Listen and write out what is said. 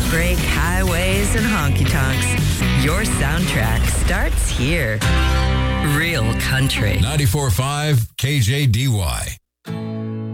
heartbreak, highways, and honky tonks. Your soundtrack starts here. Real country. 94.5 KJDY.